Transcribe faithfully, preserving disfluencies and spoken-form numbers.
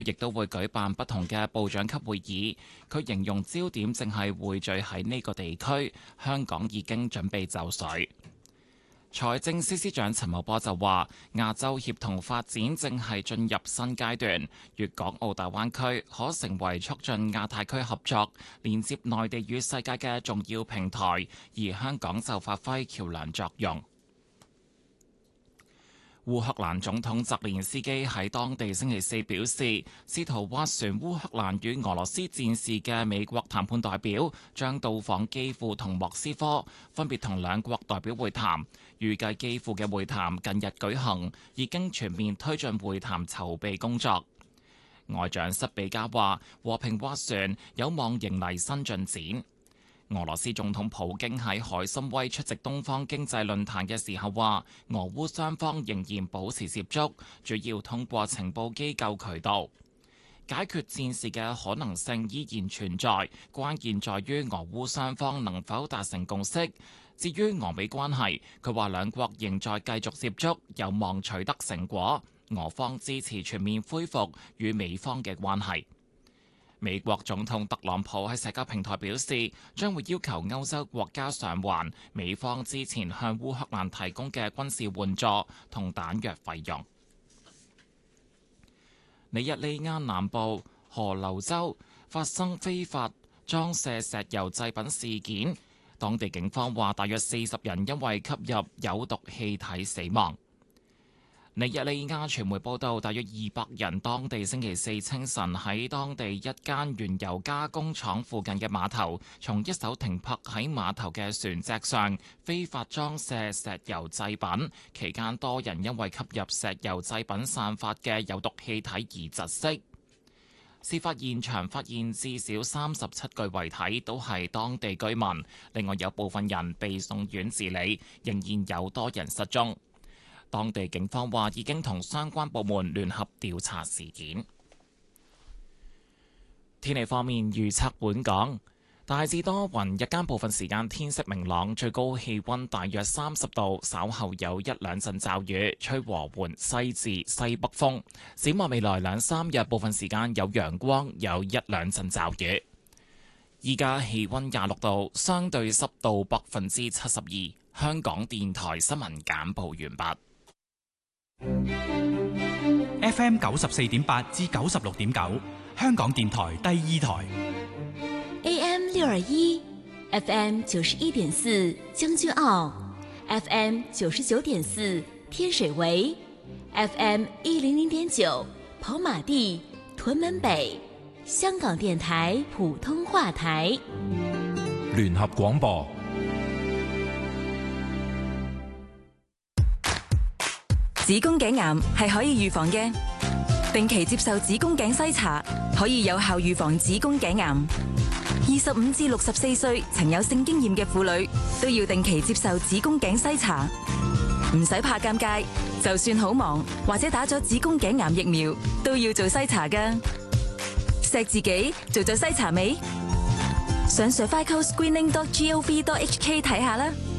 亦都會舉辦不同嘅部長級會議。佢形容焦點正係匯聚喺呢個地區，香港已經準備就緒。財政司司長陳茂波就話：亞洲協同發展正係進入新階段，粵港澳大灣區可成為促進亞太區合作、連接內地與世界嘅重要平台，而香港就發揮橋樑作用。烏克蘭總統澤連斯基喺當地星期四表示，試圖斡旋烏克蘭與俄羅斯戰事嘅美國談判代表將到訪基輔同莫斯科，分別同兩國代表會談。預計基輔嘅會談近日舉行，已經全面推進會談籌備工作。外長塞比加話，和平斡旋有望迎嚟新進展。俄羅斯總統普京喺海參崴出席東方經濟論壇嘅時候話，俄烏雙方仍然保持接觸，主要通過情報機構渠道。解決戰事嘅可能性依然存在，關鍵在於俄烏雙方能否達成共識。至於俄美關係，佢話兩國仍在繼續接觸，有望取得成果。俄方支持全面恢復與美方嘅關係。美國總統特朗普喺社交平台表示，將會要求歐洲國家償還美方之前向烏克蘭提供嘅軍事援助同彈藥費用。尼日利亞南部河流州發生非法裝卸石油製品事件，當地警方話大約四十人因為吸入有毒氣體死亡。尼日利亞傳媒報道，大約二百人當地星期四清晨喺當地一間原油加工廠附近嘅碼頭，從一艘停泊喺碼頭嘅船隻上非法裝卸石油製品，期間多人因為吸入石油製品散發嘅有毒氣體而窒息。事發現場發現至少三十七具遺體，都係當地居民，另外有部分人被送院治理，仍然有多人失蹤。當地警方話已經同相關部門聯合調查事件。天氣方面預測，本港大致多雲，日間部分時間天色明朗，最高氣溫大約三十度，稍後有一兩陣驟雨，吹和緩西至西北風。展望未來兩三日，部分時間有陽光，有一兩陣驟雨。依家氣溫廿六度，相對濕度百分之七十二。香港電台新聞簡報完畢。 F M 九十四點八至九十六點九，香港電台第二台。 A M 六二一，F M 九十一點四將軍澳 ，F M 九十九點四天水圍 ，F M 一零零點九跑馬地屯門北，香港電台普通話台。 聯合廣播。 子宮頸癌係可以預防嘅，定期接受子宮頸篩查可以有效預防子宮頸癌。二十五至六十四歲曾有性經驗嘅婦女都要定期接受子宮頸篩查，唔使怕尷尬，就算好忙或者打咗子宮頸癌疫苗都要做篩查㗎。錫自己做咗篩查未？上 cervical screening dot gov dot hk 睇下啦。